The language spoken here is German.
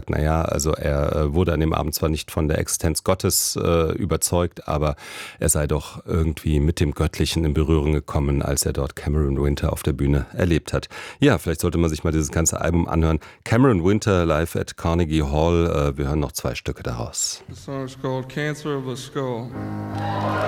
naja, also er wurde an dem Abend zwar nicht von der Existenz Gottes überzeugt, aber er sei doch irgendwie mit dem Göttlichen in Berührung gekommen, als er dort Cameron Winter auf der Bühne erlebt hat. Ja, vielleicht sollte man sich mal dieses ganze Album anhören. Cameron Winter live at Carnegie Hall. Wir hören noch 2 Stücke daraus. The song is called Cancer of the Skull.